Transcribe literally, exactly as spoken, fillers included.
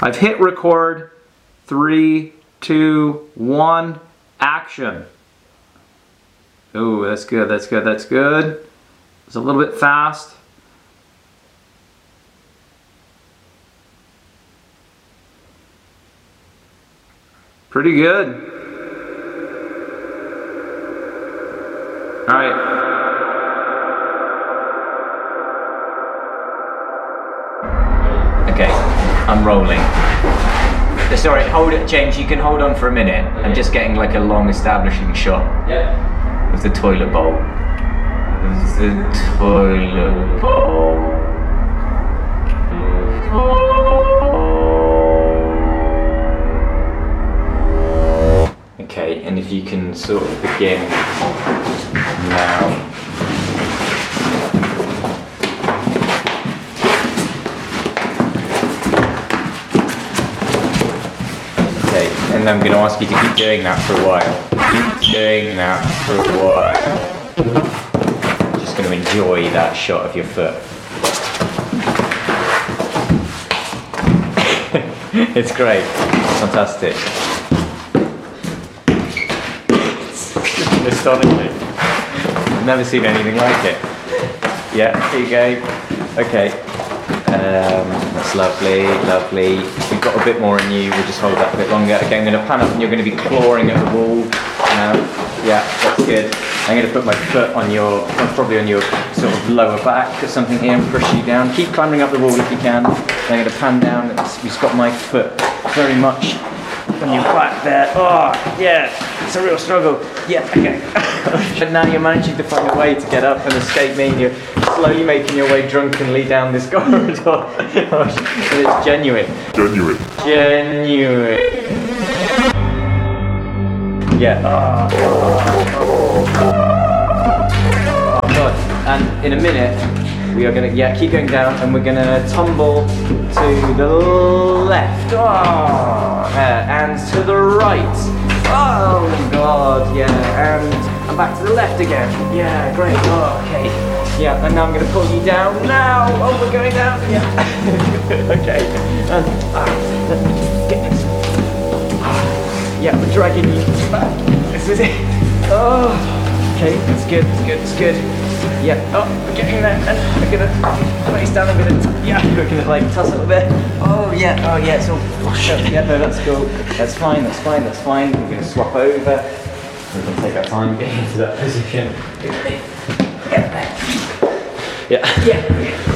I've hit record. Three, two, one, action. Oh, that's good, that's good, that's good. It's a little bit fast. Pretty good. All right. Okay, I'm rolling. Sorry, hold it, James. You can hold on for a minute. I'm just getting like a long establishing shot of the toilet bowl. Of the toilet bowl. Okay, and if you can sort of begin now. And I'm going to ask you to keep doing that for a while. Keep doing that for a while. Just going to enjoy that shot of your foot. It's great. It's fantastic. It's astonishing. I've never seen anything like it. Yeah, here you go. Okay. Um, that's lovely, lovely. We've got a bit more in you, we'll just hold that a bit longer. Okay, I'm going to pan up and you're going to be clawing at the wall. Um, yeah, that's good. I'm going to put my foot on your, probably on your sort of lower back or something here and push you down. Keep climbing up the wall if you can. I'm going to pan down, it's, you've got my foot very much on your back there. Oh, yeah, it's a real struggle. Yeah, okay. But now you're managing to find a way to get up and escape me. You're slowly making your way drunkenly down this corridor. And it's genuine. Genuine. Genuine. Yeah. Oh, oh God. And in a minute, we are going to, yeah, keep going down and we're going to tumble to the left. Oh, uh, and to the right. Oh God, yeah. And, and back to the left again. Yeah, great. Oh, okay. Yeah, and now I'm going to pull you down now. Oh, we're going down. Yeah. Okay. And uh, get this. Yeah, we're dragging you back. This is it. Oh, okay. That's good. That's good. That's good. Yeah. Oh, we're getting there. And we're gonna place down a bit. Of yeah, we're gonna like tussle a bit. Oh yeah. Oh yeah. It's all flushed up together. That's cool. That's fine. That's fine. That's fine. We're gonna swap over. We're gonna take our time getting into that position. Get there. Yeah. Yeah.